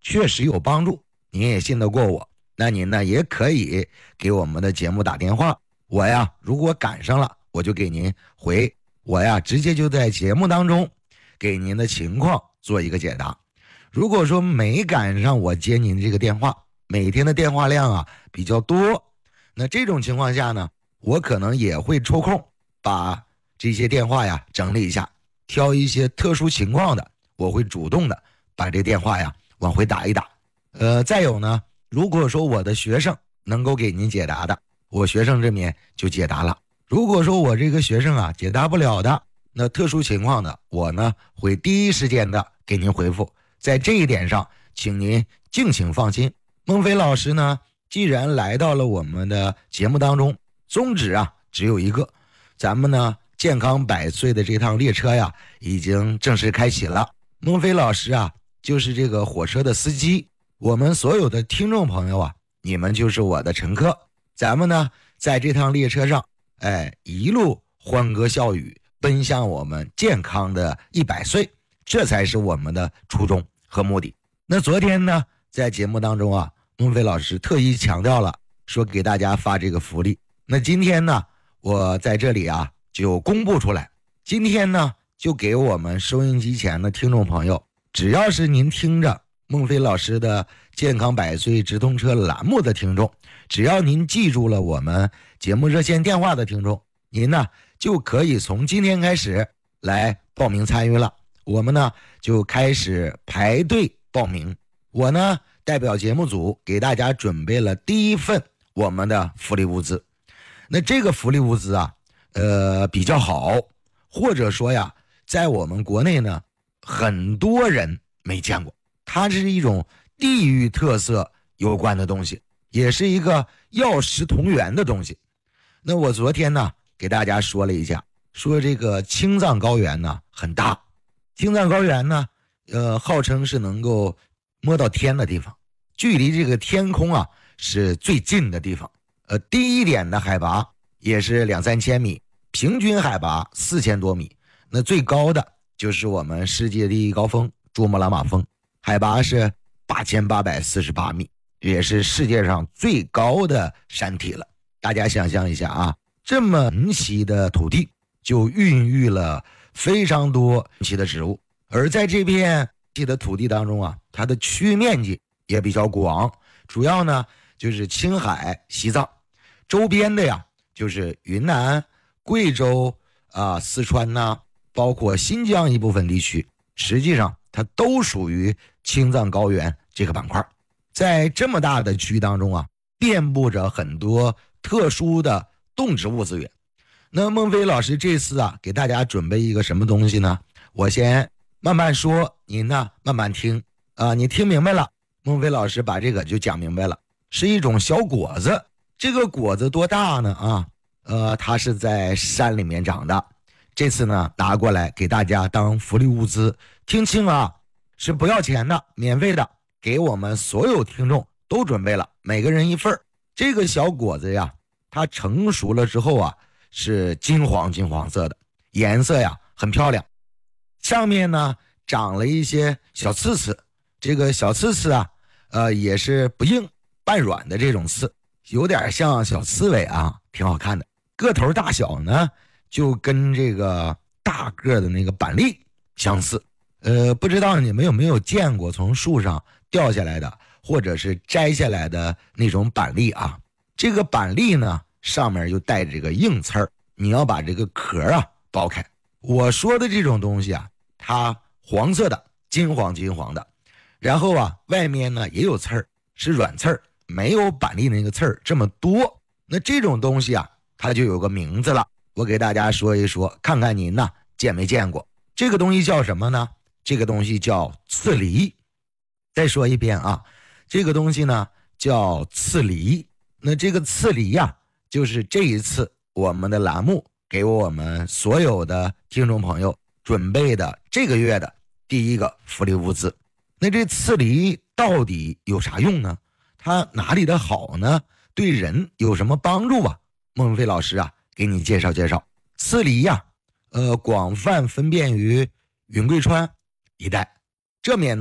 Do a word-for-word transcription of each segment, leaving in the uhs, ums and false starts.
确实有帮助，您也信得过我，那您呢也可以给我们的节目打电话，我呀如果赶上了我就给您回，我呀直接就在节目当中给您的情况做一个解答。如果说没赶上我接您这个电话，每天的电话量啊比较多，那这种情况下呢，我可能也会抽空把这些电话呀整理一下，挑一些特殊情况的，我会主动的把这电话呀往回打一打。呃，再有呢，如果说我的学生能够给您解答的，我学生这边就解答了。如果说我这个学生啊解答不了的，那特殊情况的，我呢会第一时间的给您回复。在这一点上，请您敬请放心。孟非老师呢，既然来到了我们的节目当中，宗旨啊只有一个，咱们呢健康百岁的这趟列车呀已经正式开启了。孟非老师啊就是这个火车的司机，我们所有的听众朋友啊，你们就是我的乘客。咱们呢在这趟列车上，哎，一路欢歌笑语，奔向我们健康的一百岁，这才是我们的初衷和目的。那昨天呢，在节目当中啊，孟非老师特意强调了，说给大家发这个福利。那今天呢，我在这里啊就公布出来，今天呢就给我们收音机前的听众朋友，只要是您听着孟非老师的健康百岁直通车栏目的听众，只要您记住了我们节目热线电话的听众，您呢就可以从今天开始来报名参与了。我们呢就开始排队报名，我呢代表节目组给大家准备了第一份我们的福利物资。那这个福利物资啊呃比较好，或者说呀在我们国内呢很多人没见过，它是一种地域特色有关的东西，也是一个药食同源的东西。那我昨天呢给大家说了一下，说这个青藏高原呢很大，青藏高原呢呃号称是能够摸到天的地方，距离这个天空啊是最近的地方，呃低一点的海拔也是两三千米，平均海拔四千多米，那最高的就是我们世界第一高峰珠穆朗玛峰，海拔是八千八百四十八米，也是世界上最高的山体了。大家想象一下啊，这么神奇的土地就孕育了非常多神奇的植物，而在这片的土地当中啊，它的区域面积也比较广，主要呢就是青海、西藏周边的呀，就是云南、贵州啊、四川呐、包括新疆一部分地区，实际上它都属于青藏高原这个板块。在这么大的区域当中啊，遍布着很多特殊的动植物资源。那孟非老师这次啊给大家准备一个什么东西呢？我先慢慢说，您呢慢慢听啊、呃，你听明白了，孟非老师把这个就讲明白了，是一种小果子。这个果子多大呢？啊，呃，它是在山里面长的。这次呢拿过来给大家当福利物资，听清啊，是不要钱的，免费的，给我们所有听众都准备了，每个人一份。这个小果子呀，它成熟了之后啊，是金黄金黄色的，颜色呀很漂亮，上面呢长了一些小刺刺，这个小刺刺啊，呃，也是不硬半软的这种刺，有点像小刺猬啊，挺好看的。个头大小呢，就跟这个大个的那个板栗相似。呃，不知道你们有没有见过从树上掉下来的，或者是摘下来的那种板栗啊？这个板栗呢，上面就带着这个硬刺儿，你要把这个壳啊剥开。我说的这种东西啊，它黄色的，金黄金黄的，然后啊，外面呢也有刺儿，是软刺儿，没有板栗那个刺儿这么多。那这种东西啊，它就有个名字了，我给大家说一说，看看您呢见没见过。这个东西叫什么呢？这个东西叫刺梨。再说一遍啊，这个东西呢叫刺梨。那这个刺梨呀、啊，就是这一次我们的栏目给我们所有的听众朋友准备的这个月的第一个福利物资。那这刺梨到底有啥用呢？它哪里的好呢？对人有什么帮助啊？孟非老师啊给你介绍介绍。刺梨呀、啊，呃，广泛分辨于云贵川一带，这面呢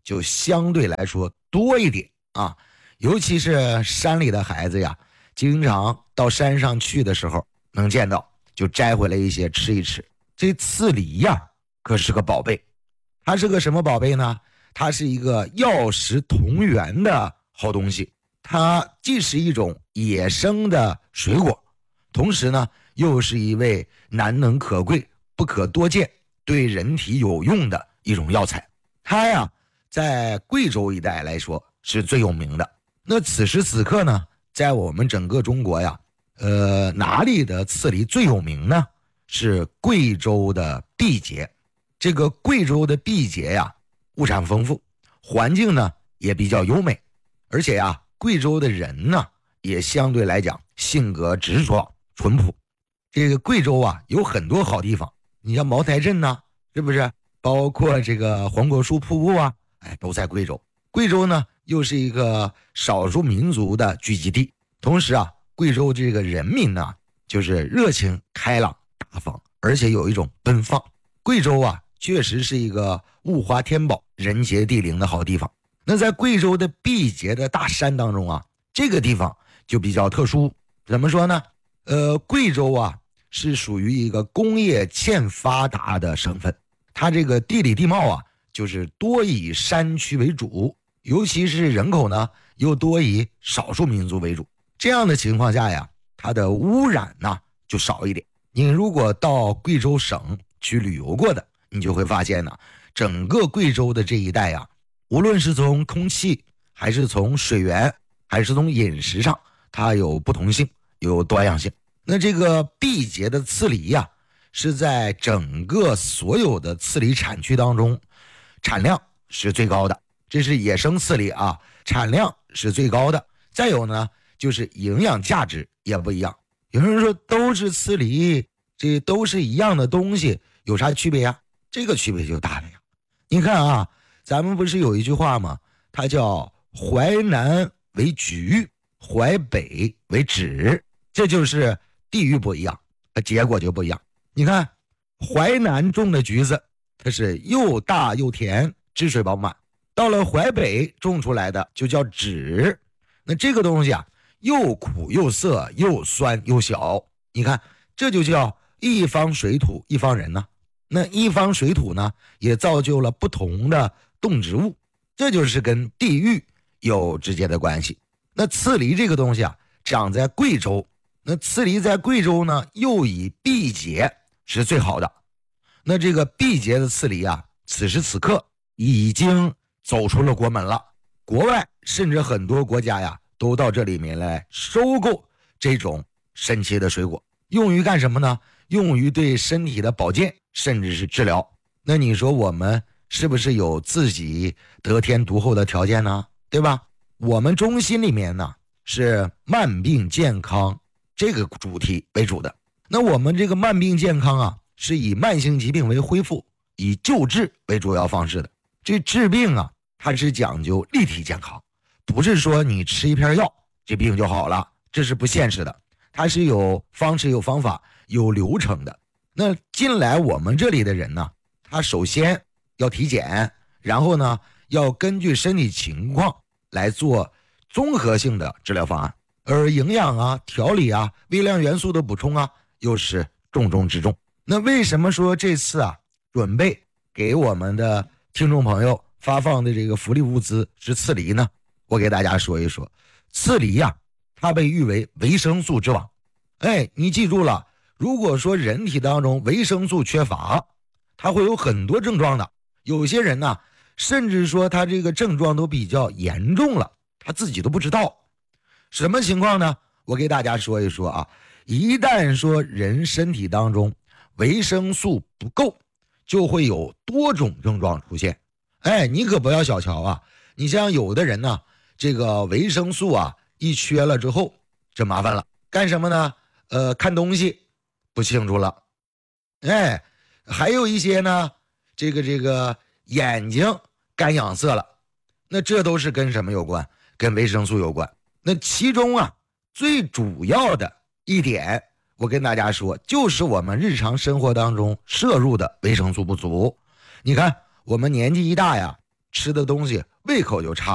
就相对来说多一点啊。尤其是山里的孩子呀，经常到山上去的时候能见到，就摘回来一些吃一吃。这刺梨呀可是个宝贝，它是个什么宝贝呢？它是一个药食同源的好东西，它既是一种野生的水果，同时呢又是一味难能可贵不可多见对人体有用的一种药材。它呀在贵州一带来说是最有名的。那此时此刻呢，在我们整个中国呀，呃，哪里的刺梨最有名呢？是贵州的毕节。这个贵州的毕节呀，物产丰富，环境呢也比较优美，而且呀，贵州的人呢也相对来讲性格直爽淳朴。这个贵州啊有很多好地方，你像茅台镇呢，是不是？包括这个黄果树瀑布啊，哎，都在贵州。贵州呢又是一个少数民族的聚集地，同时啊，贵州这个人民呢，就是热情开朗大方，而且有一种奔放。贵州啊，确实是一个物华天宝、人杰地灵的好地方。那在贵州的毕节的大山当中啊，这个地方就比较特殊。怎么说呢？呃，贵州啊是属于一个工业欠发达的省份，它这个地理地貌啊，就是多以山区为主，尤其是人口呢又多以少数民族为主。这样的情况下呀，它的污染呢就少一点。你如果到贵州省去旅游过的，你就会发现呢，整个贵州的这一带呀，无论是从空气还是从水源还是从饮食上，它有不同性，有多样性。那这个毕节的刺梨呀，是在整个所有的刺梨产区当中产量是最高的，这是野生刺梨啊，产量是最高的。再有呢，就是营养价值也不一样。有人说都是刺梨，这都是一样的东西，有啥区别呀？这个区别就大了呀。你看啊，咱们不是有一句话吗？它叫淮南为橘，淮北为枳，这就是地域不一样，结果就不一样。你看淮南种的橘子，它是又大又甜，汁水饱满。到了淮北种出来的就叫枳，那这个东西啊，又苦又涩又酸又小。你看这就叫一方水土一方人呢、啊。那一方水土呢，也造就了不同的动植物，这就是跟地域有直接的关系。那刺梨这个东西啊，长在贵州，那刺梨在贵州呢，又以毕节是最好的。那这个毕节的刺梨啊，此时此刻已经走出了国门了，国外甚至很多国家呀，都到这里面来收购这种神奇的水果，用于干什么呢？用于对身体的保健，甚至是治疗。那你说我们是不是有自己得天独厚的条件呢？对吧？我们中心里面呢是慢病健康这个主题为主的。那我们这个慢病健康啊，是以慢性疾病为恢复，以救治为主要方式的。这治病啊，它是讲究立体健康，不是说你吃一片药这病就好了，这是不现实的。它是有方式有方法有流程的。那进来我们这里的人呢，他首先要体检，然后呢要根据身体情况来做综合性的治疗方案，而营养啊调理啊微量元素的补充啊又是重中之重。那为什么说这次啊准备给我们的听众朋友发放的这个福利物资是刺梨呢？我给大家说一说，刺梨呀、啊，它被誉为维生素之王。哎，你记住了，如果说人体当中维生素缺乏，它会有很多症状的。有些人呢，甚至说他这个症状都比较严重了，他自己都不知道。什么情况呢？我给大家说一说啊。一旦说人身体当中维生素不够，就会有多种症状出现。哎，你可不要小瞧啊。你像有的人呢，这个维生素啊一缺了之后，这麻烦了。干什么呢？呃，看东西不清楚了。哎，还有一些呢，这个这个眼睛干痒涩了。那这都是跟什么有关？跟维生素有关。那其中啊，最主要的一点，我跟大家说，就是我们日常生活当中摄入的维生素不足。你看，我们年纪一大呀， 吃的东西胃口就差。